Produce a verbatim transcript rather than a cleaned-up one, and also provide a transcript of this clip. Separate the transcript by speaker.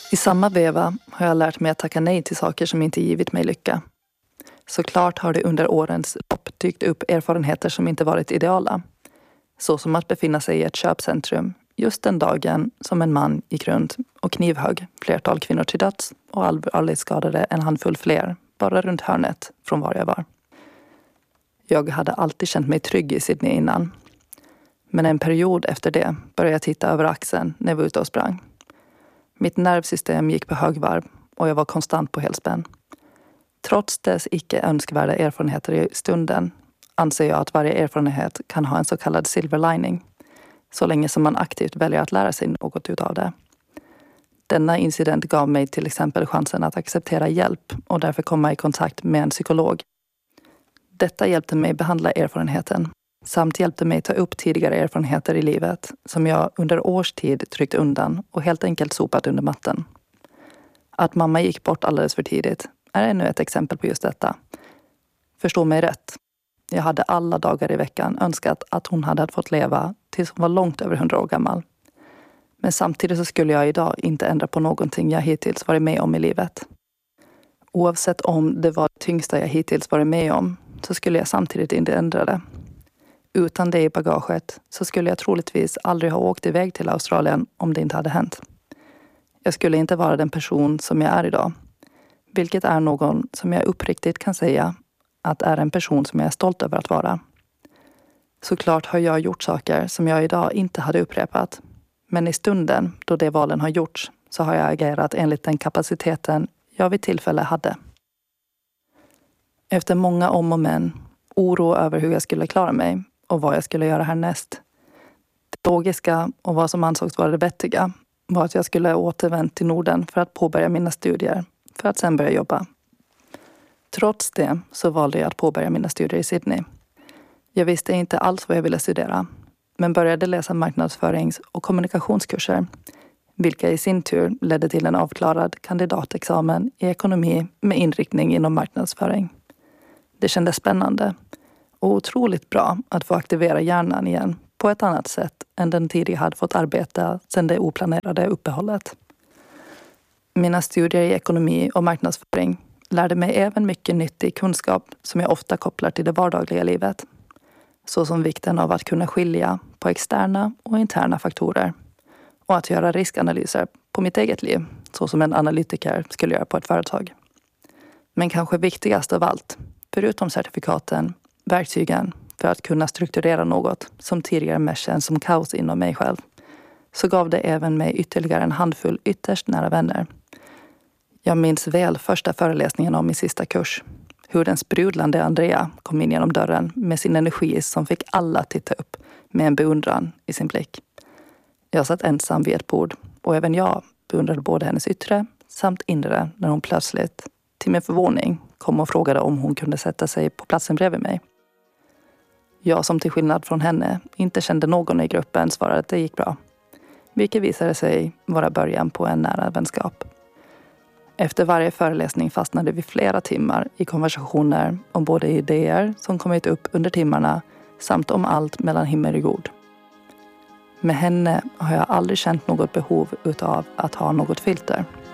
Speaker 1: I samma veva har jag lärt mig att tacka nej till saker som inte givit mig lycka. Såklart har det under årens lopp dykt upp erfarenheter som inte varit ideala. Så som att befinna sig i ett köpcentrum just den dagen som en man gick runt och knivhögg flertal kvinnor till döds och allvarligt skadade en handfull fler bara runt hörnet från var jag var. Jag hade alltid känt mig trygg i Sydney innan. Men en period efter det började jag titta över axeln när jag var ute och sprang. Mitt nervsystem gick på högvarv och jag var konstant på helspänn. Trots dess icke önskvärda erfarenheter i stunden anser jag att varje erfarenhet kan ha en så kallad silver lining. Så länge som man aktivt väljer att lära sig något utav det. Denna incident gav mig till exempel chansen att acceptera hjälp och därför komma i kontakt med en psykolog. Detta hjälpte mig behandla erfarenheten samt hjälpte mig ta upp tidigare erfarenheter i livet som jag under års tid tryckt undan och helt enkelt sopat under mattan. Att mamma gick bort alldeles för tidigt är ännu ett exempel på just detta. Förstå mig rätt. Jag hade alla dagar i veckan önskat att hon hade fått leva tills hon var långt över hundra år gammal. Men samtidigt så skulle jag idag inte ändra på någonting jag hittills varit med om i livet. Oavsett om det var det tyngsta jag hittills varit med om så skulle jag samtidigt inte ändra det. Utan det i bagaget så skulle jag troligtvis aldrig ha åkt iväg till Australien om det inte hade hänt. Jag skulle inte vara den person som jag är idag. Vilket är någon som jag uppriktigt kan säga att är en person som jag är stolt över att vara. Såklart har jag gjort saker som jag idag inte hade upprepat. Men i stunden då det valen har gjorts så har jag agerat enligt den kapaciteten jag vid tillfälle hade. Efter många om och men, oro över hur jag skulle klara mig och vad jag skulle göra härnäst. Det logiska och vad som ansågs vara det vettiga var att jag skulle återvänt till Norden för att påbörja mina studier för att sedan börja jobba. Trots det så valde jag att påbörja mina studier i Sydney. Jag visste inte alls vad jag ville studera, men började läsa marknadsförings- och kommunikationskurser, vilka i sin tur ledde till en avklarad kandidatexamen i ekonomi med inriktning inom marknadsföring. Det kändes spännande och otroligt bra att få aktivera hjärnan igen på ett annat sätt än den tidigare hade fått arbeta sedan det oplanerade uppehållet. Mina studier i ekonomi och marknadsföring lärde mig även mycket nyttig kunskap som jag ofta kopplar till det vardagliga livet. Såsom vikten av att kunna skilja på externa och interna faktorer och att göra riskanalyser på mitt eget liv, så som en analytiker skulle göra på ett företag. Men kanske viktigast av allt, förutom certifikaten, verktygen för att kunna strukturera något som tidigare mest känns som kaos inom mig själv, så gav det även mig ytterligare en handfull ytterst nära vänner. Jag minns väl första föreläsningen om min sista kurs. Hur den sprudlande Andrea kom in genom dörren med sin energi som fick alla titta upp med en beundran i sin blick. Jag satt ensam vid ett bord och även jag beundrade både hennes yttre samt inre när hon plötsligt, till min förvåning, kom och frågade om hon kunde sätta sig på platsen bredvid mig. Jag som till skillnad från henne inte kände någon i gruppen svarade att det gick bra. Vilket visade sig vara början på en nära vänskap. Efter varje föreläsning fastnade vi flera timmar i konversationer om både idéer som kommit upp under timmarna samt om allt mellan himmel och jord. Med henne har jag aldrig känt något behov utav att ha något filter.